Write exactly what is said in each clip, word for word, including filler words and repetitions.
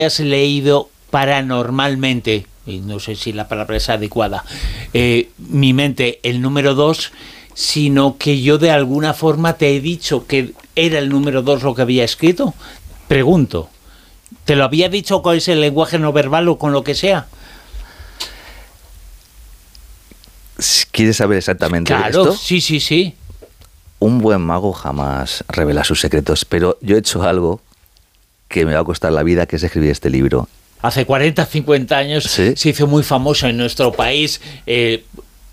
hayas leído paranormalmente, y no sé si la palabra es adecuada, eh, mi mente, el número dos, sino que yo de alguna forma te he dicho que era el número dos lo que había escrito. Pregunto, ¿te lo había dicho con ese lenguaje no verbal o con lo que sea? ¿Quieres saber exactamente claro, esto? Sí, sí, sí. Un buen mago jamás revela sus secretos, pero yo he hecho algo que me va a costar la vida, que es escribir este libro. Hace cuarenta, cincuenta años ¿Sí? se hizo muy famoso en nuestro país. Eh,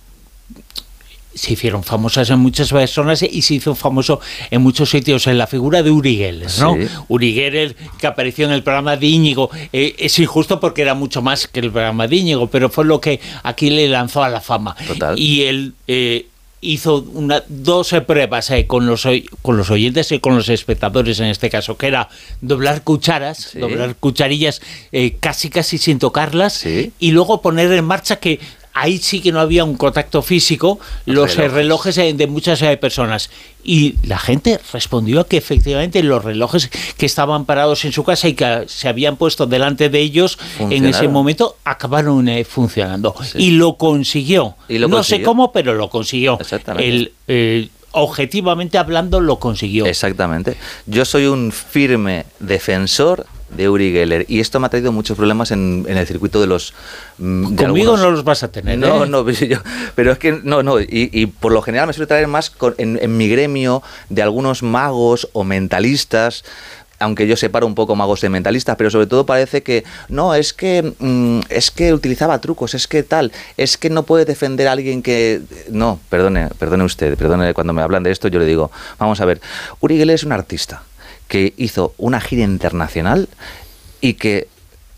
se hicieron famosas en muchas personas y se hizo famoso en muchos sitios en la figura de Uri Geller, ¿no? Sí. Uri Geller, que apareció en el programa de Íñigo. Eh, es injusto porque era mucho más que el programa de Íñigo, pero fue lo que aquí le lanzó a la fama. Total. Y él... Eh, hizo una, dos pruebas eh, con, los, con los oyentes y con los espectadores en este caso, que era doblar cucharas, ¿Sí? doblar cucharillas eh, casi casi sin tocarlas, ¿Sí? y luego poner en marcha, que ahí sí que no había un contacto físico, los relojes, relojes de muchas personas. Y la gente respondió que efectivamente los relojes que estaban parados en su casa y que se habían puesto delante de ellos en ese momento acabaron eh, funcionando. Sí. Y lo consiguió. ¿Y lo no consiguió? Sé cómo, pero lo consiguió. Exactamente. El, eh, objetivamente hablando, lo consiguió. Exactamente. Yo soy un firme defensor de Uri Geller, y esto me ha traído muchos problemas en, en el circuito de los... De Conmigo algunos... no los vas a tener, No, ¿eh? no, pero, yo, pero es que no, no, y, y por lo general me suele traer más con, en, en mi gremio de algunos magos o mentalistas, aunque yo separo un poco magos de mentalistas, pero sobre todo parece que no, es que mmm, es que utilizaba trucos, es que tal, es que no puede defender a alguien que... No, perdone, perdone usted, perdone, cuando me hablan de esto yo le digo, vamos a ver, Uri Geller es un artista que hizo una gira internacional y que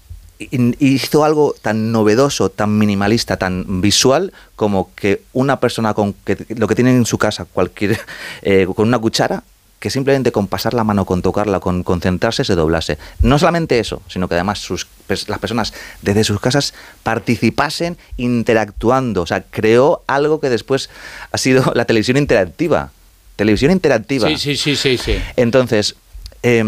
hizo algo tan novedoso, tan minimalista, tan visual, como que una persona con que lo que tiene en su casa, cualquier eh, con una cuchara, que simplemente con pasar la mano, con tocarla, con concentrarse, se doblase. No solamente eso, sino que además sus, las personas desde sus casas participasen interactuando. O sea, creó algo que después ha sido la televisión interactiva. Televisión interactiva. Sí, sí, sí, sí, sí. Entonces... Eh,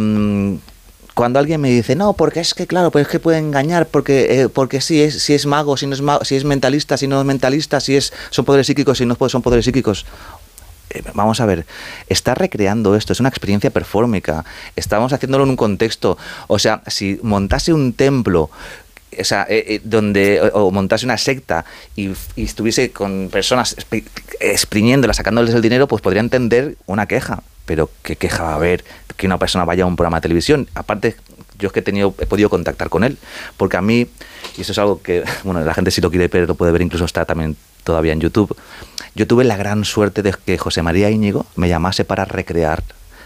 cuando alguien me dice, no, porque es que claro, pues es que puede engañar, porque eh, porque si es, si es mago, si no es mago, si es mentalista, si no es mentalista, si es son poderes psíquicos, si no son poderes psíquicos. Eh, vamos a ver, está recreando esto, es una experiencia performática, estamos haciéndolo en un contexto, o sea, si montase un templo, o sea, eh, eh, donde o, o montase una secta y, y estuviese con personas exprimiéndolas, sacándoles el dinero, pues podría entender una queja. Pero ¿qué queja va a haber que una persona vaya a un programa de televisión? Aparte, yo es que he, tenido, he podido contactar con él, porque a mí, y eso es algo que, bueno, la gente si lo quiere ver, lo puede ver, incluso está también todavía en YouTube. Yo tuve la gran suerte de que José María Íñigo me llamase para recrear,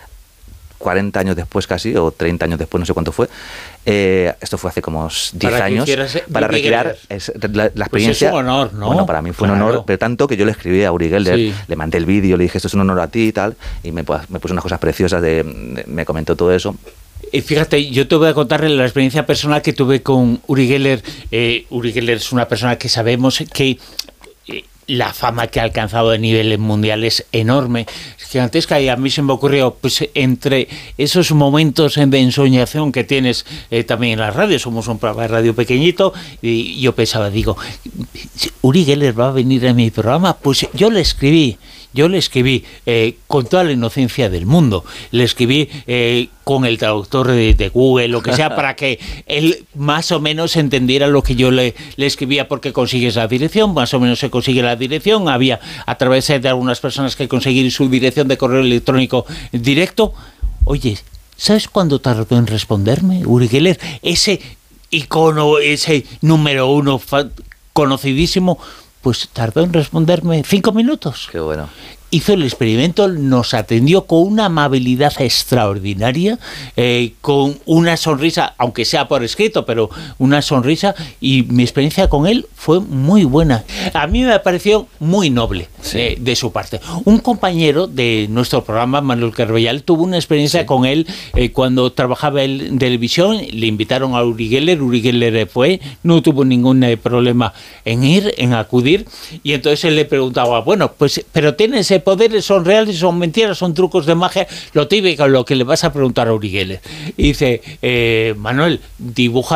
cuarenta años después casi, o treinta años después, no sé cuánto fue, eh, esto fue hace como diez años, para recrear es, la, la experiencia. Pues es un honor, ¿no? Bueno, para mí fue claro. un honor, pero tanto que yo le escribí a Uri Geller, sí. le mandé el vídeo, le dije, esto es un honor a ti y tal, y me, me puso unas cosas preciosas, de, de, me comentó todo eso. Y fíjate, yo te voy a contar la experiencia personal que tuve con Uri Geller. Eh, Uri Geller es una persona que sabemos que... Eh, la fama que ha alcanzado a niveles mundiales es enorme, es gigantesca, y a mí se me ocurrió, pues entre esos momentos de ensoñación que tienes eh, también en la radio, somos un programa de radio pequeñito, y yo pensaba, digo, Uri Geller va a venir a mi programa, pues yo le escribí, yo le escribí eh, con toda la inocencia del mundo, le escribí eh, con el traductor de, de Google, lo que sea, para que él más o menos entendiera lo que yo le, le escribía, porque consigues la dirección, más o menos se consigue la dirección, había a través de algunas personas que conseguir su dirección de correo electrónico directo. Oye, ¿sabes cuándo tardó en responderme Uri Geller? Ese icono, ese número uno conocidísimo, pues tardó en responderme cinco minutos. Qué bueno. Hizo el experimento, nos atendió con una amabilidad extraordinaria, eh, con una sonrisa, aunque sea por escrito, pero una sonrisa, y mi experiencia con él fue muy buena. A mí me pareció muy noble. sí. eh, de su parte. Un compañero de nuestro programa, Manuel Carballal, tuvo una experiencia sí. con él eh, cuando trabajaba en televisión, le invitaron a Uri Geller, Uri Geller fue, no tuvo ningún eh, problema en ir, en acudir, y entonces él le preguntaba, bueno, pues, pero ¿tienes eh, poderes, son reales, son mentiras, son trucos de magia? Lo típico, lo que le vas a preguntar a Uri Geller. Y dice, eh, Manuel, dibuja